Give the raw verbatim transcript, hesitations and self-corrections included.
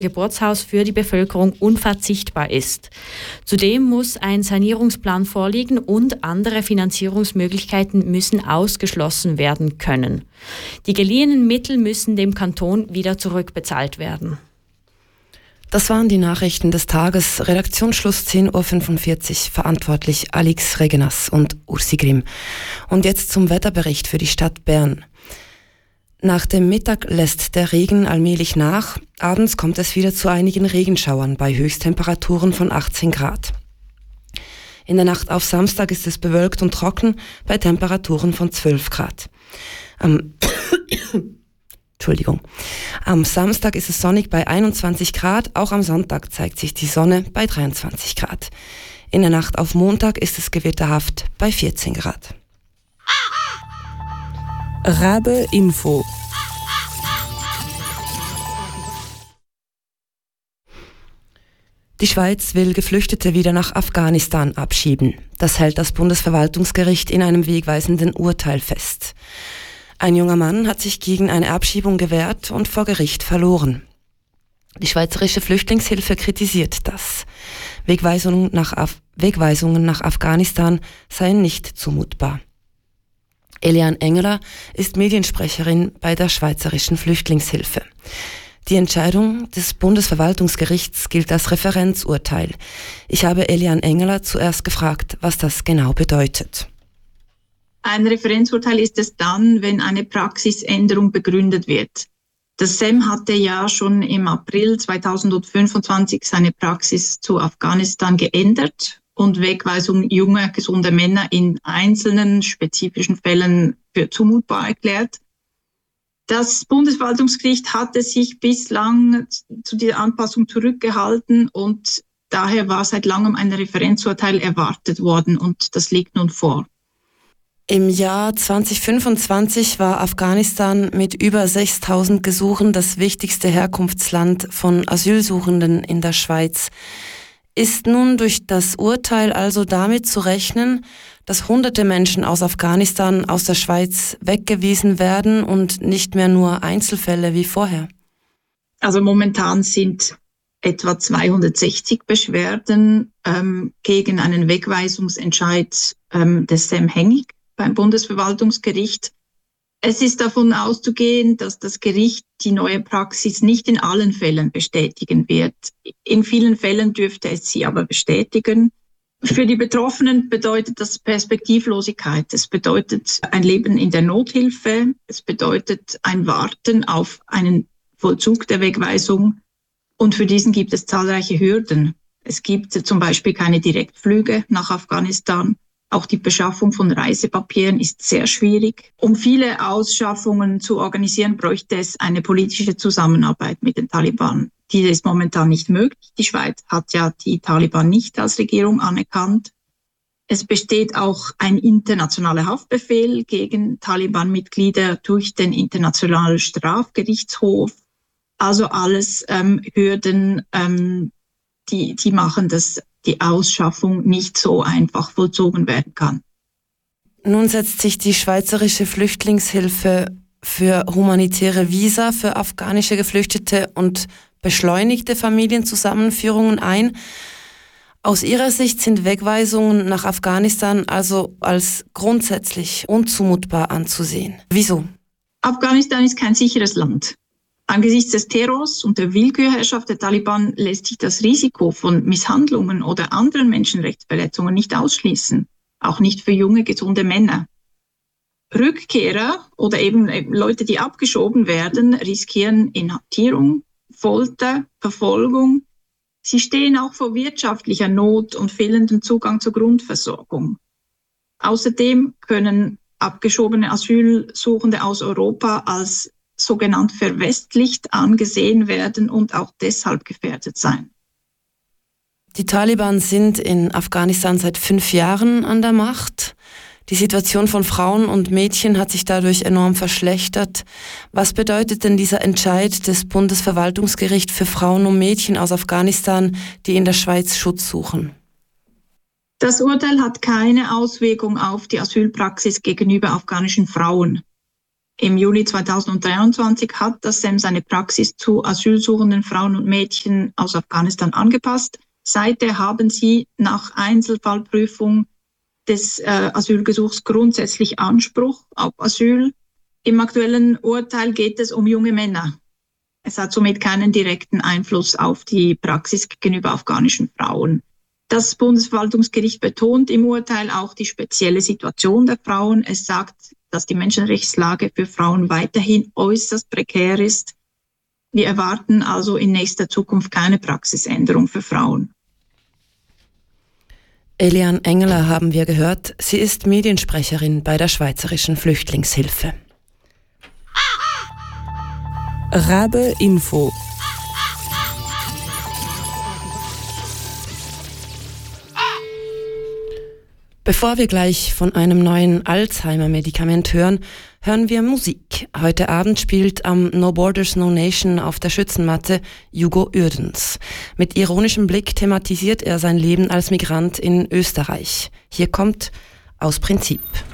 Geburtshaus für die Bevölkerung unverzichtbar ist. Zudem muss ein Sanierungsplan vorliegen und andere Finanzierungsmöglichkeiten müssen ausgeschlossen werden können. Die geliehenen Mittel müssen dem Kanton wieder zurückbezahlt werden. Das waren die Nachrichten des Tages. Redaktionsschluss zehn Uhr fünfundvierzig. Verantwortlich Alix Regenas und Ursi Grimm. Und jetzt zum Wetterbericht für die Stadt Bern. Nach dem Mittag lässt der Regen allmählich nach. Abends kommt es wieder zu einigen Regenschauern bei Höchsttemperaturen von achtzehn Grad. In der Nacht auf Samstag ist es bewölkt und trocken bei Temperaturen von zwölf Grad. Am Entschuldigung. Am Samstag ist es sonnig bei einundzwanzig Grad. Auch am Sonntag zeigt sich die Sonne bei dreiundzwanzig Grad. In der Nacht auf Montag ist es gewitterhaft bei vierzehn Grad. Rabe Info. Die Schweiz will Geflüchtete wieder nach Afghanistan abschieben. Das hält das Bundesverwaltungsgericht in einem wegweisenden Urteil fest. Ein junger Mann hat sich gegen eine Abschiebung gewehrt und vor Gericht verloren. Die Schweizerische Flüchtlingshilfe kritisiert das. Wegweisungen nach, Af- Wegweisungen nach Afghanistan seien nicht zumutbar. Eliane Engeler ist Mediensprecherin bei der Schweizerischen Flüchtlingshilfe. Die Entscheidung des Bundesverwaltungsgerichts gilt als Referenzurteil. Ich habe Eliane Engeler zuerst gefragt, was das genau bedeutet. Ein Referenzurteil ist es dann, wenn eine Praxisänderung begründet wird. Das S E M hatte ja schon im April zweitausendfünfundzwanzig seine Praxis zu Afghanistan geändert und Wegweisung junger, gesunder Männer in einzelnen spezifischen Fällen für zumutbar erklärt. Das Bundesverwaltungsgericht hatte sich bislang zu dieser Anpassung zurückgehalten und daher war seit langem ein Referenzurteil erwartet worden und das liegt nun vor. Im Jahr zweitausendfünfundzwanzig war Afghanistan mit über sechstausend Gesuchen das wichtigste Herkunftsland von Asylsuchenden in der Schweiz. Ist nun durch das Urteil also damit zu rechnen, dass hunderte Menschen aus Afghanistan aus der Schweiz weggewiesen werden und nicht mehr nur Einzelfälle wie vorher? Also momentan sind etwa zweihundertsechzig Beschwerden ähm, gegen einen Wegweisungsentscheid ähm, des S E M hängig beim Bundesverwaltungsgericht. Es ist davon auszugehen, dass das Gericht die neue Praxis nicht in allen Fällen bestätigen wird. In vielen Fällen dürfte es sie aber bestätigen. Für die Betroffenen bedeutet das Perspektivlosigkeit. Es bedeutet ein Leben in der Nothilfe. Es bedeutet ein Warten auf einen Vollzug der Wegweisung. Und für diesen gibt es zahlreiche Hürden. Es gibt zum Beispiel keine Direktflüge nach Afghanistan. Auch die Beschaffung von Reisepapieren ist sehr schwierig. Um viele Ausschaffungen zu organisieren, bräuchte es eine politische Zusammenarbeit mit den Taliban. Diese ist momentan nicht möglich. Die Schweiz hat ja die Taliban nicht als Regierung anerkannt. Es besteht auch ein internationaler Haftbefehl gegen Taliban-Mitglieder durch den Internationalen Strafgerichtshof. Also alles ähm, Hürden, ähm, die, die machen, dass die Ausschaffung nicht so einfach vollzogen werden kann. Nun setzt sich die Schweizerische Flüchtlingshilfe für humanitäre Visa für afghanische Geflüchtete und beschleunigte Familienzusammenführungen ein. Aus Ihrer Sicht sind Wegweisungen nach Afghanistan also als grundsätzlich unzumutbar anzusehen. Wieso? Afghanistan ist kein sicheres Land. Angesichts des Terrors und der Willkürherrschaft der Taliban lässt sich das Risiko von Misshandlungen oder anderen Menschenrechtsverletzungen nicht ausschließen, auch nicht für junge, gesunde Männer. Rückkehrer oder eben Leute, die abgeschoben werden, riskieren Inhaftierung, Folter, Verfolgung. Sie stehen auch vor wirtschaftlicher Not und fehlendem Zugang zur Grundversorgung. Außerdem können abgeschobene Asylsuchende aus Europa als sogenannt verwestlicht angesehen werden und auch deshalb gefährdet sein. Die Taliban sind in Afghanistan seit fünf Jahren an der Macht. Die Situation von Frauen und Mädchen hat sich dadurch enorm verschlechtert. Was bedeutet denn dieser Entscheid des Bundesverwaltungsgerichts für Frauen und Mädchen aus Afghanistan, die in der Schweiz Schutz suchen? Das Urteil hat keine Auswirkung auf die Asylpraxis gegenüber afghanischen Frauen. Im Juli zweitausenddreiundzwanzig hat das S E M seine Praxis zu asylsuchenden Frauen und Mädchen aus Afghanistan angepasst. Seither haben sie nach Einzelfallprüfung des äh, Asylgesuchs grundsätzlich Anspruch auf Asyl. Im aktuellen Urteil geht es um junge Männer. Es hat somit keinen direkten Einfluss auf die Praxis gegenüber afghanischen Frauen. Das Bundesverwaltungsgericht betont im Urteil auch die spezielle Situation der Frauen. Es sagt, dass die Menschenrechtslage für Frauen weiterhin äußerst prekär ist. Wir erwarten also in nächster Zukunft keine Praxisänderung für Frauen. Eliane Engeler haben wir gehört. Sie ist Mediensprecherin bei der Schweizerischen Flüchtlingshilfe. Rabe Info. Bevor wir gleich von einem neuen Alzheimer-Medikament hören, hören wir Musik. Heute Abend spielt am No Borders No Nation auf der Schützenmatte Hugo Uerdens. Mit ironischem Blick thematisiert er sein Leben als Migrant in Österreich. Hier kommt Aus Prinzip.